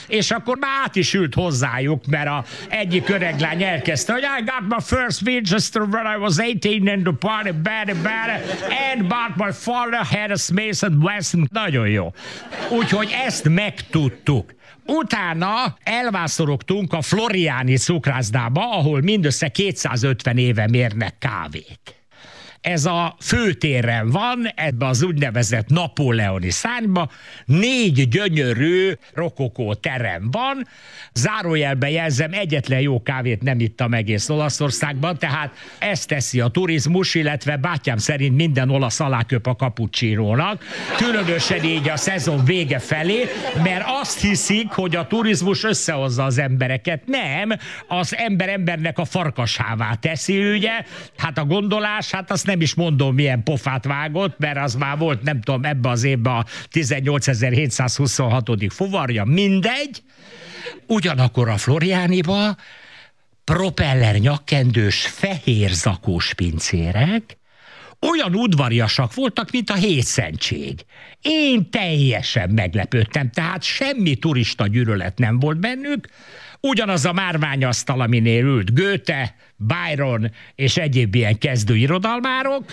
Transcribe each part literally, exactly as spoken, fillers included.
és akkor már át is ült hozzájuk, mert a egyik öreglány elkezdte, hogy I got my first Winchester when I was eighteen in the party, bad, bad, and but my father had a Smith and Wesson. Nagyon jó. Úgyhogy ezt megtudtuk. Utána elvászorogtunk a Floriani cukrászdába, ahol mindössze kétszázötven éve mérnek kávét. Ez a főtéren van, ebbe az úgynevezett napóleoni szárnyba, négy gyönyörű rokokó terem van, zárójelben jelzem, egyetlen jó kávét nem ittam egész Olaszországban, tehát ezt teszi a turizmus, illetve bátyám szerint minden olasz aláköp a cappuccinónak, különösen így a szezon vége felé, mert azt hiszik, hogy a turizmus összehozza az embereket. Nem, az ember embernek a farkashává teszi, ugye? Hát a gondolás, hát azt nem is mondom, milyen pofát vágott, mert az már volt, nem tudom, ebbe az évben a tizennyolcezer-hétszázhuszonhatodik fuvarja, mindegy. Ugyanakkor a Floriániba propeller nyakkendős fehér zakós pincérek olyan udvariasak voltak, mint a hétszentség. Én teljesen meglepődtem, tehát semmi turista gyűlölet nem volt bennük, ugyanaz a márványasztal, aminél ült Goethe, Byron és egyéb ilyen kezdő irodalmárok,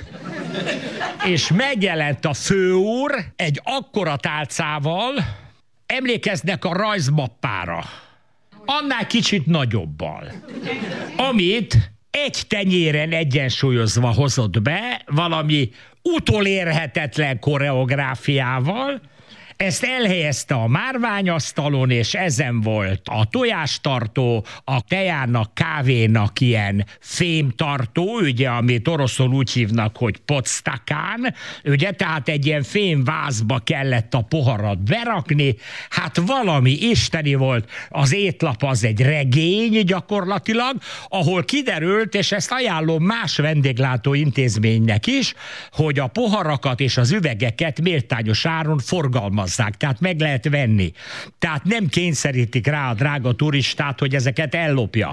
és megjelent a főúr egy akkora tálcával, emlékeznek a rajzmappára, annál kicsit nagyobbal, amit egy tenyéren egyensúlyozva hozott be, valami utolérhetetlen koreográfiával, ezt elhelyezte a márványasztalon, és ezen volt a tojástartó, a tejának, kávénak ilyen fémtartó, ugye, amit oroszul úgy hívnak, hogy podstakán, ugye, tehát egy ilyen fémvázba kellett a poharat berakni, hát valami isteni volt, az étlap az egy regény gyakorlatilag, ahol kiderült, és ezt ajánlom más vendéglátó intézménynek is, hogy a poharakat és az üvegeket méltányos áron forgalmazzák, tehát meg lehet venni. Tehát nem kényszerítik rá a drága turistát, hogy ezeket ellopja.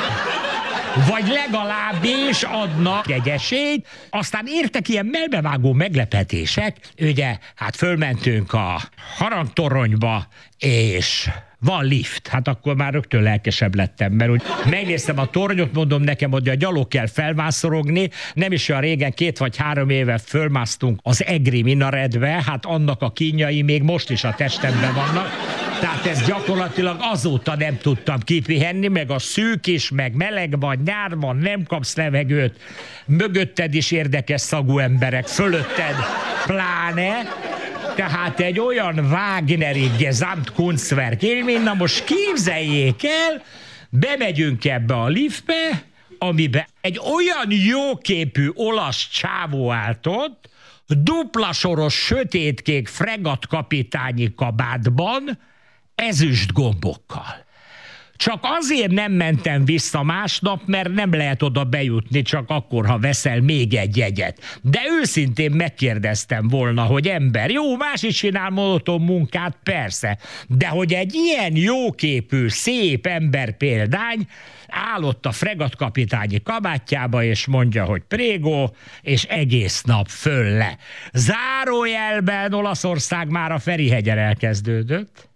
Vagy legalábbis adnak egy esélyt, aztán értek ilyen melbevágó meglepetések, ugye, hát fölmentünk a harangtoronyba, és van lift. Hát akkor már rögtön lelkesebb lettem, mert úgy megnéztem a tornyot, mondom nekem, hogy a gyalog kell felmászorogni, nem is olyan régen, két vagy három éve fölmásztunk az Egri minaretbe, hát annak a kínjai még most is a testemben vannak, tehát ezt gyakorlatilag azóta nem tudtam kipihenni, meg a szűk is, meg meleg van, nyár van, nem kapsz levegőt, mögötted is érdekes szagú emberek, fölötted pláne. Tehát egy olyan Wagneri Gesamtkunstwerk élmény, na most képzeljék el, bemegyünk ebbe a liftbe, amiben egy olyan jóképű olasz csávó állt ott, duplasoros, sötétkék fregatkapitányi kabátban, ezüst gombokkal. Csak azért nem mentem vissza másnap, mert nem lehet oda bejutni, csak akkor, ha veszel még egy jegyet. De őszintén megkérdeztem volna, hogy ember, jó, más is csinál monoton munkát, persze, de hogy egy ilyen jóképű, szép ember példány állott a fregatkapitányi kabátjába, és mondja, hogy prego, és egész nap föl le. Zárójelben Olaszország már a Ferihegyen elkezdődött.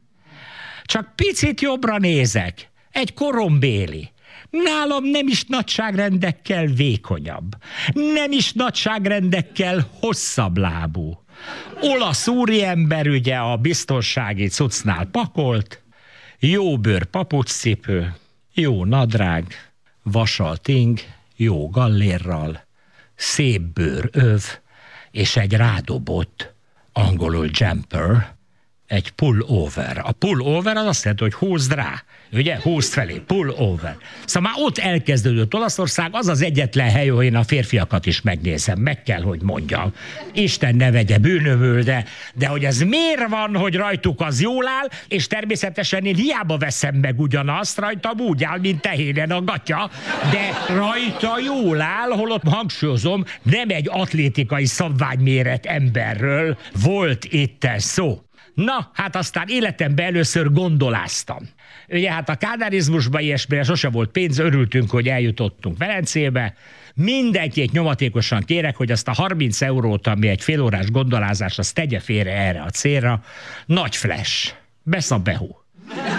Csak picit jobbra nézek. Egy korombéli. Nálam nem is nagyságrendekkel vékonyabb. Nem is nagyságrendekkel hosszabb lábú. Olasz úriember ugye a biztonsági cuccnál pakolt, jó bőr papucscipő, jó nadrág, vasalt ing, jó gallérral, szép bőr öv, és egy rádobott, angolul jumper, egy pull-over. A pull-over az azt jelenti, hogy húzd rá. Ugye? Húzd felé. Pull-over. Szóval már ott elkezdődött Olaszország, az az egyetlen hely, ahol én a férfiakat is megnézem. Meg kell, hogy mondjam. Isten ne vegye bűnömül, de, de hogy ez miért van, hogy rajtuk az jól áll, és természetesen én hiába veszem meg ugyanazt, rajtam úgy áll, mint tehénen a gatya, de rajta jól áll, holott hangsúlyozom, nem egy atlétikai szabványméret emberről volt itt szó. Na, hát aztán életemben először gondoláztam. Ugye hát a kádárizmusban ilyesmire sose volt pénz, örültünk, hogy eljutottunk Velencébe. Mindenkit nyomatékosan kérek, hogy azt a harminc eurót, ami egy félórás gondolázás, azt tegye félre erre a célra. Nagy flash. Besz a behú.